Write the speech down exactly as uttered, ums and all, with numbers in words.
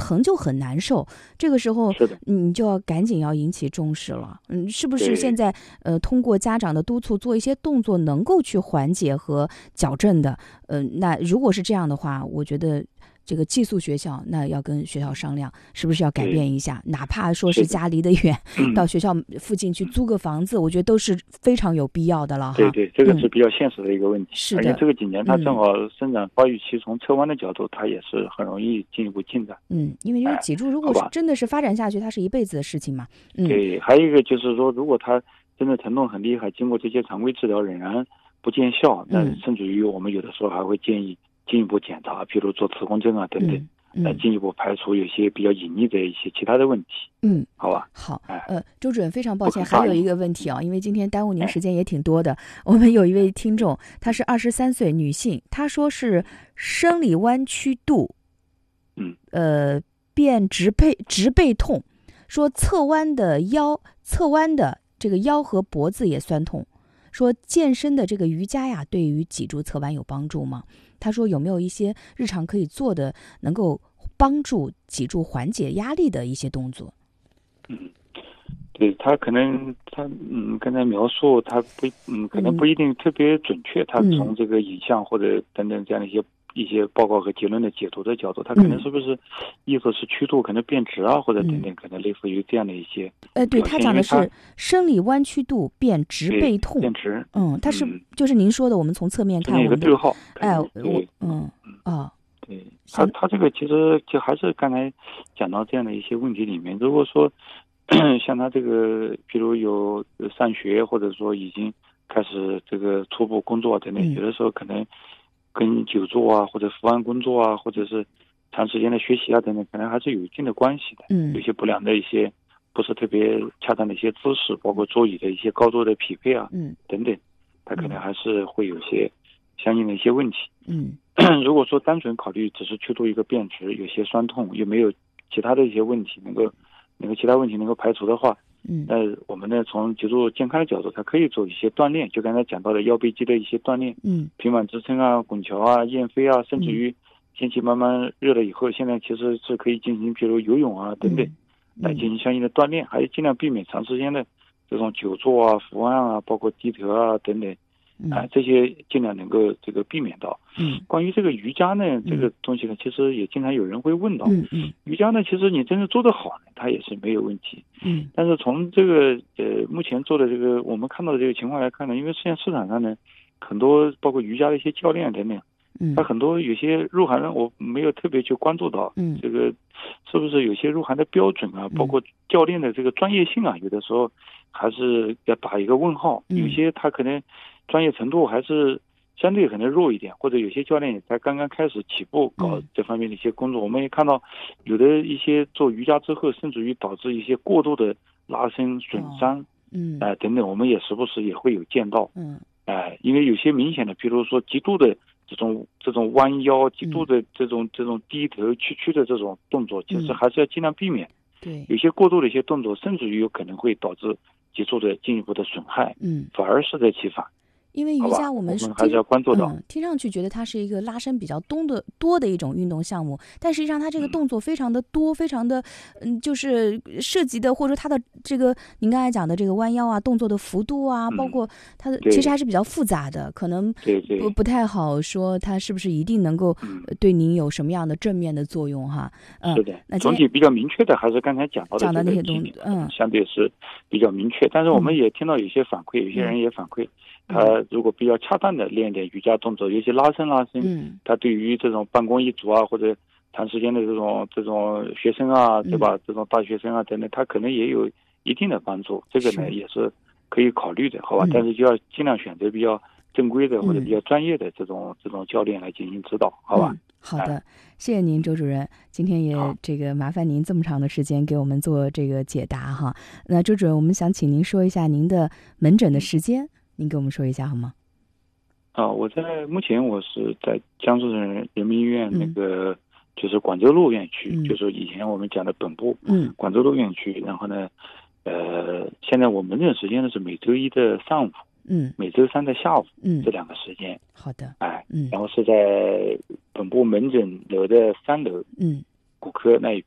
疼就很难受，这个时候是的， 你就要赶紧要引起重视了。嗯，是不是现在呃通过家长的督促做一些动作能够去缓解和矫正的？嗯、呃，那如果是这样的话，我觉得这个寄宿学校那要跟学校商量，是不是要改变一下？哪怕说是家离得远，到学校附近去租个房子，我觉得都是非常有必要的了哈。 对对，这个是比较现实的一个问题。 是的， 而且这个几年它正好生长发育期，从侧弯的角度，它也是很容易进一步进展。 嗯，因为因为脊柱如果是真的是发展下去，它是一辈子的事情嘛。嗯， 对，还有一个就是说，如果它真的疼痛很厉害，经过这些常规治疗仍然不见效，那甚至于我们有的时候还会建议进一步检查，比如做磁共振啊等等。嗯来进一步排除有些比较隐匿的一些其他的问题。 嗯， 好吧。 好，呃，周主任非常抱歉，还有一个问题啊，因为今天耽误您时间也挺多的。我们有一位听众，她是二十三岁女性，她说是生理弯曲度， 嗯， 呃，变直背直背痛，说侧弯的腰，侧弯的这个腰和脖子也酸痛。说健身的这个瑜伽呀，对于脊柱侧弯有帮助吗？他说有没有一些日常可以做的，能够帮助脊柱缓解压力的一些动作？ 嗯，对，他可能他嗯刚才描述他不嗯可能不一定特别准确，嗯、他从这个影像或者等等这样的一些一些报告和结论的解读的角度，他可能是不是意思是曲度可能变直啊，或者等等，可能类似于这样的一些。 呃，对，他讲的是生理弯曲度变直背痛， 变直。 嗯，他是、嗯、就是您说的，我们从侧面看， 有个对号。 哎，我嗯啊。 对，他他这个其实就还是刚才讲到这样的一些问题里面，如果说像他这个，比如有上学，或者说已经开始这个初步工作等等，嗯、有的时候可能跟久坐啊，或者伏案工作啊，或者是长时间的学习啊等等，可能还是有一定的关系的。 嗯， 有些不良的一些不是特别恰当的一些姿势，包括座椅的一些高度的匹配啊， 嗯等等，他可能还是会有些相应的一些问题。 嗯。 如果说单纯考虑只是曲度一个变直，有些酸痛，又没有其他的一些问题能够能够其他问题能够排除的话， 嗯， 那我们呢从脊柱健康的角度，它可以做一些锻炼，就刚才讲到的腰背肌的一些锻炼， 嗯， 平板支撑啊、拱桥啊、燕飞啊，甚至于天气慢慢热了以后，现在其实是可以进行比如游泳啊等等， 嗯、 来进行相应的锻炼，还有尽量避免长时间的这种久坐啊、伏案啊，包括低头啊等等。啊，这些尽量能够这个避免到。 嗯， 关于这个瑜伽呢，这个东西呢，其实也经常有人会问到。 嗯嗯， 瑜伽呢，其实你真的做得好呢，它也是没有问题。 嗯， 但是从这个呃目前做的这个我们看到的这个情况来看呢，因为现在市场上呢，很多包括瑜伽的一些教练等等， 嗯， 他很多有些入行呢，我没有特别去关注到。 嗯， 这个是不是有些入行的标准啊，包括教练的这个专业性啊，有的时候还是要打一个问号。 嗯、 有些他可能专业程度还是相对可能弱一点，或者有些教练也才刚刚开始起步搞这方面的一些工作。嗯、我们也看到有的一些做瑜伽之后，甚至于导致一些过度的拉伸损伤， 嗯， 哎、呃、等等，我们也时不时也会有见到。 嗯， 哎、呃，因为有些明显的，比如说极度的这种这种弯腰、极度的这种、嗯、这种低头屈曲的这种动作，其实还是要尽量避免。 对， 有些过度的一些动作，甚至于有可能会导致脊柱的进一步的损害。 嗯， 反而适得其反。 因为瑜伽我们我们还是要关注到、 嗯，听上去觉得它是一个拉伸比较多的多的一种运动项目，但实际上它这个动作非常的多，嗯、非常的嗯，就是涉及的或者说它的这个您刚才讲的这个弯腰啊，动作的幅度啊， 嗯、 包括它的其实还是比较复杂的，可能不不太好说它是不是一定能够对您有什么样的正面的作用哈。嗯， 是的， 那总体比较明确的还是刚才讲到的讲的那些东西，嗯， 相对是比较明确。但是我们也听到有些反馈，嗯、有些人也反馈。他如果比较恰当的练点瑜伽动作，尤其拉伸拉伸， 嗯， 他对于这种办公一族啊，或者长时间的这种这种学生啊，对吧？嗯、这种大学生啊等等，他可能也有一定的帮助。这个呢也是可以考虑的，好吧？嗯、但是就要尽量选择比较正规的或者比较专业的这种、嗯、这种教练来进行指导，好吧？ 嗯、好的，谢谢您，周主任。今天也这个麻烦您这么长的时间给我们做这个解答哈。那周主任，我们想请您说一下您的门诊的时间。您给我们说一下好吗？ 啊，我在目前我是在江苏省人民医院那个、嗯、就是广州路院区、嗯，就是以前我们讲的本部， 嗯， 广州路院区。然后呢，呃，现在我门诊时间呢是每周一的上午， 嗯， 每周三的下午， 嗯， 这两个时间。 好的， 哎， 嗯， 然后是在本部门诊楼的三楼， 嗯， 骨科那一边。